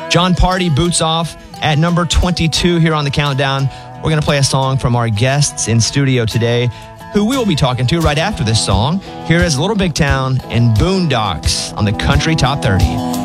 John Party boots off at number 22 here on the countdown. We're going to play a song from our guests in studio today, who we will be talking to right after this song. Here is Little Big Town and Boondocks on the Country Top 30.